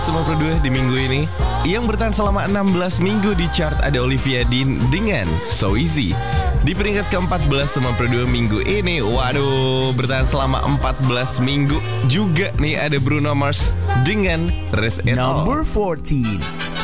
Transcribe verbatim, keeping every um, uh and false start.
sembilan puluh dua di minggu ini. Yang bertahan selama enam belas minggu di chart ada Olivia Dean dengan So Easy. Di peringkat keempat belas sembilan puluh dua minggu ini, waduh, bertahan selama empat belas minggu juga nih ada Bruno Mars dengan Rest It All. Number fourteen.